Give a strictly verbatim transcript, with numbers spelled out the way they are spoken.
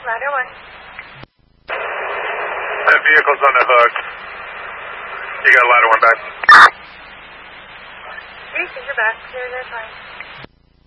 ladder one. That vehicle's on the hook. You got ladder one back. Three, you're back. Zero, zero, fine.